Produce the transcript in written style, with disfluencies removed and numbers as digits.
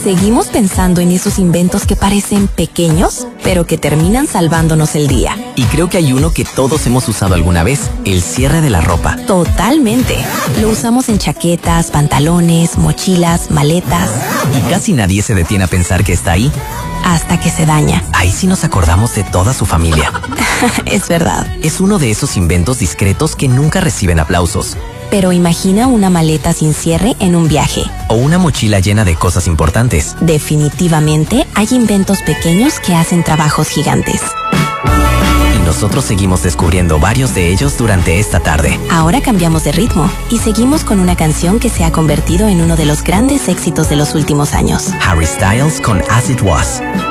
seguimos pensando en esos inventos que parecen pequeños, pero que terminan salvándonos el día. Y creo que hay uno que todos hemos usado alguna vez, el cierre de la ropa. Totalmente. Lo usamos en chaquetas, pantalones, mochilas, maletas. Y casi nadie se detiene a pensar que está ahí. Hasta que se daña. Ahí sí nos acordamos de toda su familia. Es verdad. Es uno de esos inventos discretos que nunca reciben aplausos. Pero imagina una maleta sin cierre en un viaje. O una mochila llena de cosas importantes. Definitivamente hay inventos pequeños que hacen trabajos gigantes. Y nosotros seguimos descubriendo varios de ellos durante esta tarde. Ahora cambiamos de ritmo y seguimos con una canción que se ha convertido en uno de los grandes éxitos de los últimos años. Harry Styles con As It Was.